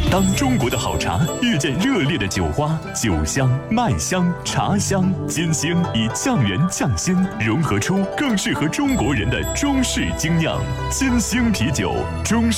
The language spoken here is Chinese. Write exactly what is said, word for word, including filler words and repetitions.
当中国的好茶遇见热烈的酒花，酒香、麦香、茶香，金星以匠人匠心，融合出更适合中国人的中式精酿。金星啤酒，中式